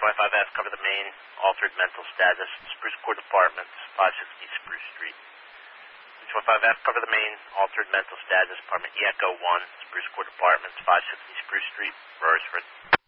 625F, cover the main, altered mental status, Spruce Court Apartments, 560 Spruce Street. 625F, cover the main, altered mental status, apartment E-Echo 1, Spruce Court Apartments, 560 Spruce Street, Royersford.